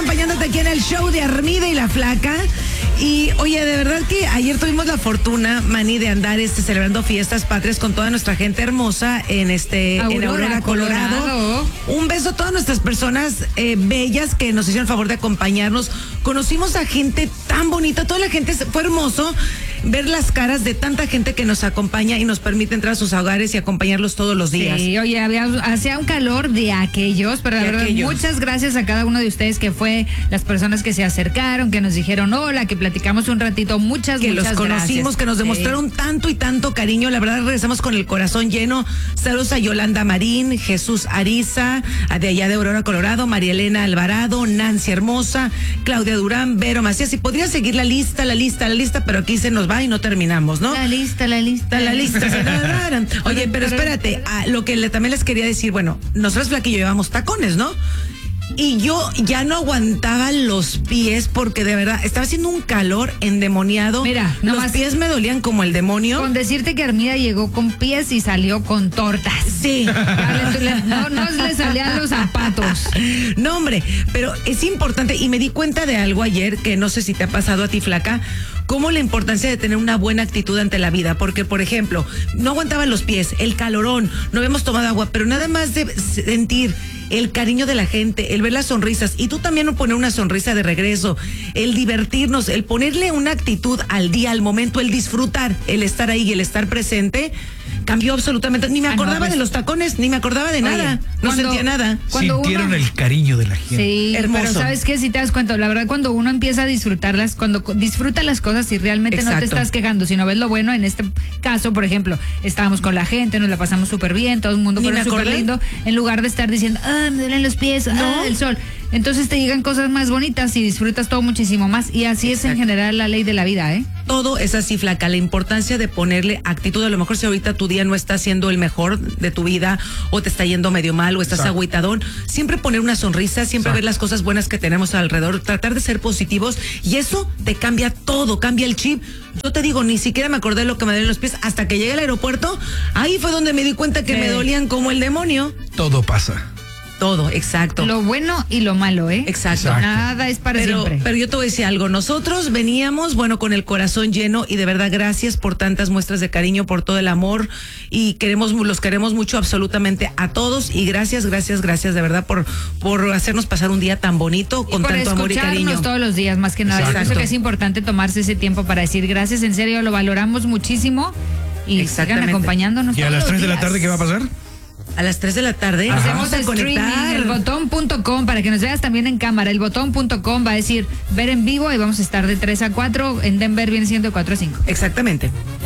acompañándote aquí en el show de Armida y la Flaca. Y oye, de verdad que ayer tuvimos la fortuna, Manny, de andar celebrando fiestas patrias con toda nuestra gente hermosa en Aurora, Colorado. Un beso a todas nuestras personas bellas que nos hicieron el favor de acompañarnos. Conocimos a gente tan bonita, toda la gente, fue hermoso ver las caras de tanta gente que nos acompaña y nos permite entrar a sus hogares y acompañarlos todos los días. Sí, oye, hacía un calor de aquellos, pero la verdad, muchas gracias a cada uno de ustedes que fue, las personas que se acercaron, que nos dijeron hola, que platicamos un ratito, muchas los conocimos, gracias. Que nos demostraron tanto y tanto cariño, la verdad regresamos con el corazón lleno. Saludos a Yolanda Marín, Jesús Ariza, de allá de Aurora, Colorado, María Elena Alvarado, Nancy Hermosa, Claudia Durán, Vero Macías, y podría seguir la lista, pero aquí se nos va y no terminamos, ¿no? La lista. Oye, pero espérate, lo que también les quería decir, bueno, nosotros, Flaquillo, llevamos tacones, ¿no? Y yo ya no aguantaba los pies porque de verdad estaba haciendo un calor endemoniado. Mira, los pies me dolían como el demonio. Con decirte que Armida llegó con pies y salió con tortas. Sí. No le salían los zapatos. No, hombre, pero es importante y me di cuenta de algo ayer que no sé si te ha pasado a ti, Flaca. Cómo la importancia de tener una buena actitud ante la vida, porque por ejemplo, no aguantaban los pies, el calorón, no habíamos tomado agua, pero nada más de sentir el cariño de la gente, el ver las sonrisas y tú también poner una sonrisa de regreso, el divertirnos, el ponerle una actitud al día, al momento, el disfrutar, el estar ahí y el estar presente, cambió absolutamente. Ni me acordaba de los tacones, ni me acordaba de nada. No sentía nada. Sintieron el cariño de la gente. Sí, hermoso. Pero ¿sabes qué? Si te das cuenta, la verdad, cuando uno empieza a disfrutarlas, cuando disfruta las cosas y realmente no te estás quejando, sino ves lo bueno, en este caso, por ejemplo, estábamos con la gente, nos la pasamos súper bien, todo el mundo fue súper lindo, en lugar de estar diciendo, me duelen los pies, el sol. Entonces te llegan cosas más bonitas y disfrutas todo muchísimo más. Y así es en general la ley de la vida, ¿eh? Todo es así, Flaca. La importancia de ponerle actitud. A lo mejor si ahorita tu día no está siendo el mejor de tu vida o te está yendo medio mal o estás agüitadón, siempre poner una sonrisa, siempre ver las cosas buenas que tenemos alrededor, tratar de ser positivos y eso te cambia todo, cambia el chip. Yo te digo, ni siquiera me acordé de lo que me dolían los pies hasta que llegué al aeropuerto. Ahí fue donde me di cuenta que me dolían como el demonio. Todo pasa. Todo, exacto. Lo bueno y lo malo, ¿eh? Exacto. Nada es para siempre. Pero yo te voy a decir algo. Nosotros veníamos, con el corazón lleno y de verdad gracias por tantas muestras de cariño, por todo el amor y los queremos mucho absolutamente a todos y gracias de verdad por hacernos pasar un día tan bonito con tanto amor y cariño. Todos los días, más que nada. Yo creo que es importante tomarse ese tiempo para decir gracias, en serio, lo valoramos muchísimo y sigan acompañándonos. ¿Y a las 3 de la tarde qué va a pasar? A las 3 de la tarde hacemos streaming, elbotón.com, para que nos veas también en cámara. Elbotón.com va a decir ver en vivo y vamos a estar de 3 a 4. En Denver viene siendo de 4 a 5. Exactamente.